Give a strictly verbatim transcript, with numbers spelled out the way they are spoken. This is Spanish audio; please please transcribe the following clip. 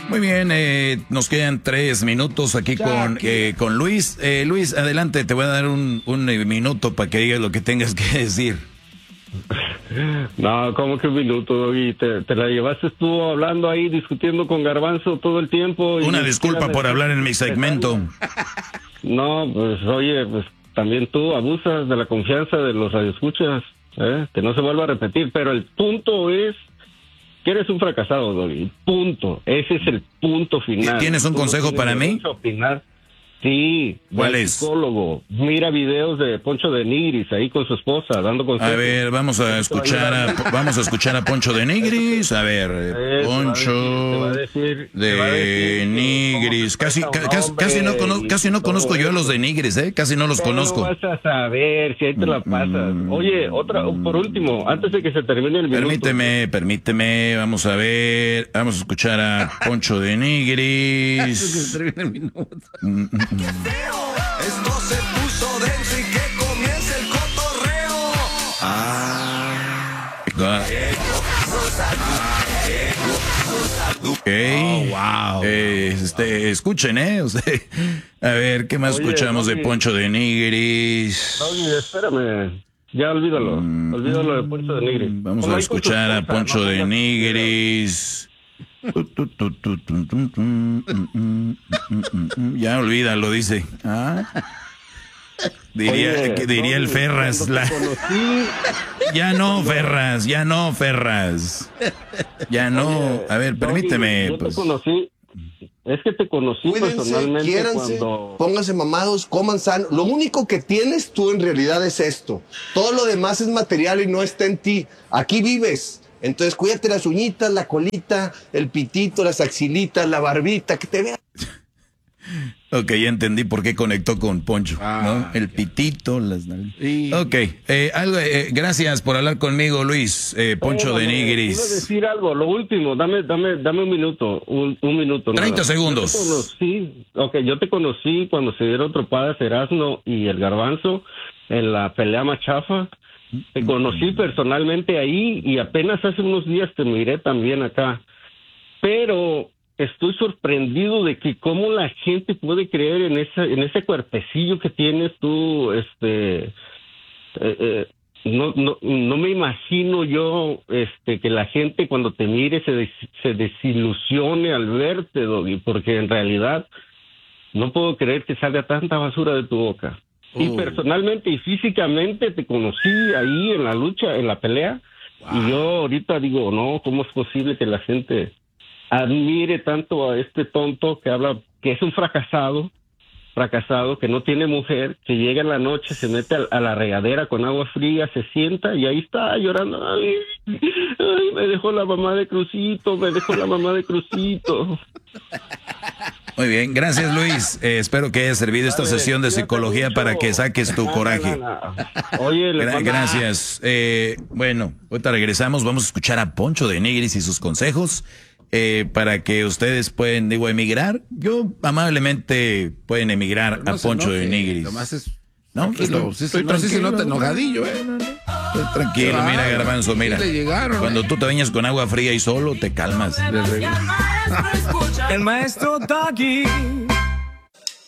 Muy bien, eh, nos quedan tres minutos aquí con, eh, con Luis. Eh, Luis, adelante, te voy a dar un, un minuto para que digas lo que tengas que decir. No, ¿cómo que un minuto? Y te, te la llevaste tú hablando ahí, discutiendo con Garbanzo todo el tiempo. Y Una disculpa por hablar en mi segmento. No, pues oye, pues también tú abusas de la confianza de los radioescuchas, ¿eh? Que no se vuelva a repetir, pero el punto es que eres un fracasado, Doggy. Punto. Ese es el punto final. ¿Tienes un Tú consejo no para mí? Opinar. Sí. ¿Cuál es? Psicólogo. Mira videos de Poncho de Nigris ahí con su esposa dando consejos. A ver, vamos a escuchar a, vamos a escuchar a Poncho de Nigris. A ver, eh, Poncho de Nigris. Casi, ca, casi, casi no conozco, casi no conozco yo a los de Nigris, eh. Casi no los conozco. No vas a saber si ahí te la pasas. Oye, otra, por último, antes de que se termine el minuto. Permíteme, permíteme, vamos a ver, vamos a escuchar a Poncho de Nigris. Antes de que se termine el minuto. ¡Qué feo! Esto se puso denso y que comience el cotorreo. Ah. Ok. Oh, wow. Eh, este, escuchen, ¿eh? O sea, a ver, ¿qué más Oye, escuchamos Doggy, de Poncho de Nigris? Doggy, espérame. Ya olvídalo. Mm, olvídalo de Poncho de Nigris. Vamos a escuchar a Poncho no, de Nigris. Ya olvídalo, dice. ¿Ah? Diría, Oye, que diría no, el Ferras. La... Ya no, Ferras, ya no, Ferras. Ya no. Oye, a ver, permíteme. Yo pues. te conocí. Es que te conocí Cuídense, personalmente quiéranse, cuando... pónganse mamados, coman sano. Lo único que tienes tú en realidad es esto. Todo lo demás es material y no está en ti. Aquí vives. Entonces cuídate las uñitas, la colita, el pitito, las axilitas, la barbita, que te vean. Ok, ya entendí por qué conectó con Poncho, ah, ¿no? El pitito, las... Sí. Ok, eh, algo, eh, gracias por hablar conmigo, Luis, eh, Poncho oh, de Nigris. Quiero decir algo, lo último, dame, dame, dame un minuto, un, un minuto. treinta nada. Segundos. Yo te conocí, ok, yo te conocí cuando se dieron tropadas Erasmo y el Garbanzo en la pelea machafa. Te conocí personalmente ahí y apenas hace unos días te miré también acá. Pero estoy sorprendido de que cómo la gente puede creer en esa, en ese cuerpecillo que tienes tú, este, eh, eh, no, no, no me imagino yo, este, que la gente cuando te mire se, des, se desilusione al verte, Doggy, porque en realidad no puedo creer que salga tanta basura de tu boca. Y oh. personalmente y físicamente te conocí ahí en la lucha, en la pelea, wow. Y yo ahorita digo, no, ¿cómo es posible que la gente admire tanto a este tonto que habla, que es un fracasado, fracasado, que no tiene mujer, que llega en la noche, se mete a, a la regadera con agua fría, se sienta y ahí está llorando, ay, ay, me dejó la mamá de Crucito, me dejó la mamá de Crucito. Muy bien, gracias Luis. Eh, espero que haya servido esta sesión de psicología para que saques tu coraje. Oye, le Gra- gracias. Eh, bueno, ahorita regresamos. Vamos a escuchar a Poncho de Nigris y sus consejos eh, para que ustedes pueden, digo, emigrar. Yo amablemente pueden emigrar no a Poncho enoje, de Nigris. Nomás es... No, estoy, estoy, estoy, estoy no sé si nota tranquilo, enojadillo, ¿eh? No, no, no. Estoy tranquilo, ah, mira, Garbanzo, mira. Le llegaron, Cuando eh. tú te bañas con agua fría y solo, te calmas. El maestro Doggy.